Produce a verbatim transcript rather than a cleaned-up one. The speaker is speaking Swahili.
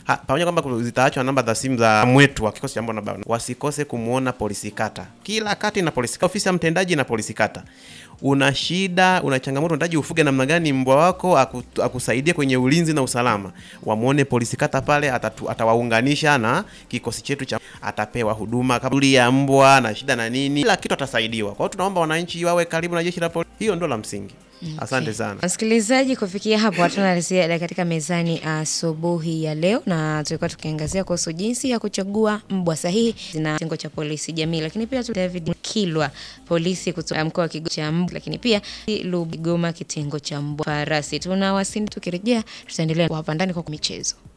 Ha, pamoja kwamba zitaachwa namba za simu za mwetu wa kikosi cha mbwa na baba, wasikose kumuona polisi kata. Kila kata ina polisi kata, ofisi ya mtendaji na polisi kata. Una shida, una changamoto, unataka ufuge namna gani mbwa wako akusaidie kwenye ulinzi na usalama, wamuone polisi kata pale, atatu, atawaunganisha na kikosi chetu cha, atapewa huduma kabla ya mbwa na shida na nini, kila kitu atasaidiwa. Kwa hiyo tunaomba wananchi wawe karibu na jeshi la polisi. Hiyo ndo la msingi. Okay. Asante sana. Msikilizaji, kufikia hapo hatuna ziada katika mezani asubuhi ya leo, na tulikuwa tukiangazia kuhusu jinsi ya kuchagua mbwa sahihi na kitengo cha polisi jamii, lakini pia David Kilwa, polisi kutoka mkoa wa Kigoma cha mbwa, lakini pia Lugoma kitengo cha mbwa farasi. Tunawasili, tukirejea tutaendelea hapa ndani kwa michezo.